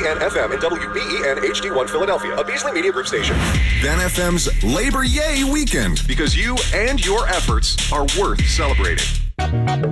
WBEN FM and WBEN HD1 Philadelphia, a Beasley Media Group station. Ben FM's Labor Yay Weekend. Because you and your efforts are worth celebrating.